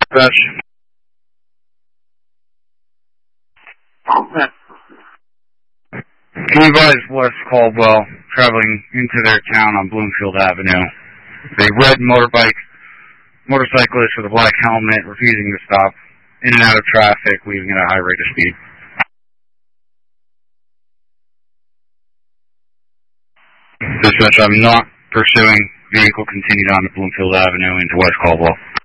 Dispatch. Can you advise West Caldwell traveling into their town on Bloomfield Avenue? A red motorcyclist with a black helmet refusing to stop, in and out of traffic, leaving at a high rate of speed. Dispatch, I'm not pursuing. Vehicle continued on to Bloomfield Avenue into West Caldwell.